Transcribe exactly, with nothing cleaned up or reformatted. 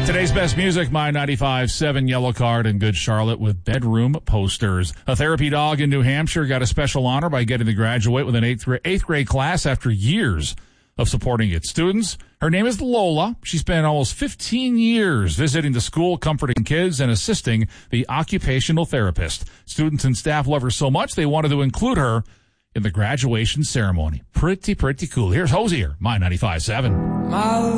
Today's best music, My ninety-five point seven Yellow Card and Good Charlotte with bedroom posters. A therapy dog in New Hampshire got a special honor by getting to graduate with an eighth, eighth grade class after years of supporting its students. Her name is Lola. She spent almost fifteen years visiting the school, comforting kids, and assisting the occupational therapist. Students and staff love her so much they wanted to include her in the graduation ceremony. Pretty, pretty cool. Here's Hosier, My ninety-five point seven.